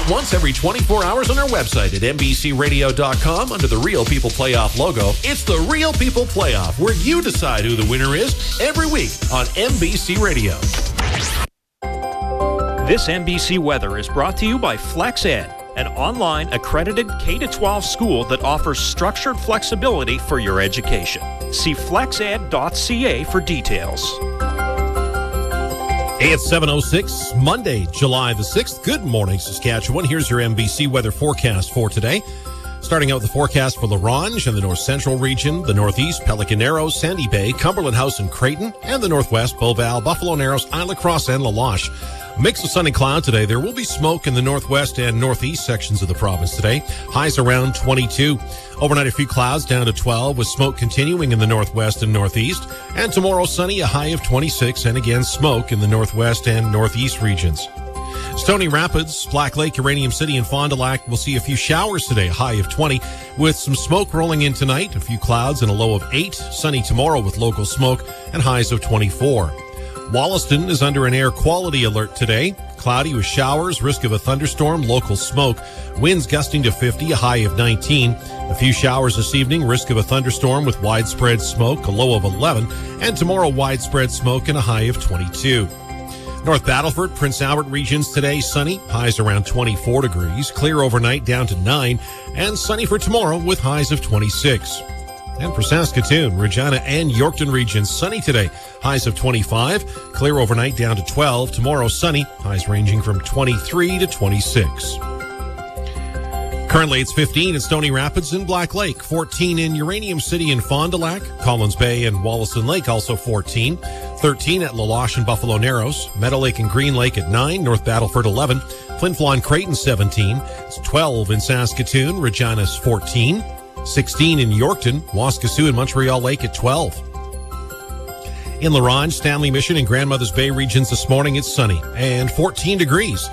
once every 24 hours on our website at NBCRadio.com under the Real People Playoff logo. It's the Real People Playoff, where you decide who the winner is every week on NBC Radio. This NBC weather is brought to you by FlexEd, an online accredited K-12 school that offers structured flexibility for your education. See flexed.ca for details. Hey, it's 7:06, Monday, July the 6th. Good morning, Saskatchewan. Here's your NBC weather forecast for today. Starting out with the forecast for La Ronge and the north central region, the northeast, Pelican Narrows, Sandy Bay, Cumberland House and Creighton, and the northwest, Beauval, Buffalo Narrows, Isle Cross, and La Loche. A mix of sun and cloud today. There will be smoke in the northwest and northeast sections of the province today. Highs around 22. Overnight, a few clouds down to 12 with smoke continuing in the northwest and northeast. And tomorrow, sunny, a high of 26, and again, smoke in the northwest and northeast regions. Stony Rapids, Black Lake, Uranium City, and Fond du Lac will see a few showers today, a high of 20, with some smoke rolling in tonight, a few clouds and a low of 8. Sunny tomorrow with local smoke and highs of 24. Wollaston is under an air quality alert today. Cloudy with showers, risk of a thunderstorm, local smoke. Winds gusting to 50, a high of 19. A few showers this evening, risk of a thunderstorm with widespread smoke, a low of 11. And tomorrow, widespread smoke and a high of 22. North Battleford, Prince Albert regions today, sunny, highs around 24 degrees. Clear overnight down to 9. And sunny for tomorrow with highs of 26. And for Saskatoon, Regina, and Yorkton regions, sunny today, highs of 25. Clear overnight down to 12. Tomorrow, sunny, highs ranging from 23 to 26. Currently, it's 15 in Stony Rapids and Black Lake, 14 in Uranium City and Fond du Lac, Collins Bay and Wollaston Lake also 14, 13 at La Loche and Buffalo Narrows, Meadow Lake and Green Lake at 9, North Battleford 11, Flin Flon Creighton 17, it's 12 in Saskatoon, Regina's 14, 16 in Yorkton, Waskesiu and Montreal Lake at 12. In La Ronge, Stanley Mission, and Grandmother's Bay regions this morning, it's sunny and 14 degrees.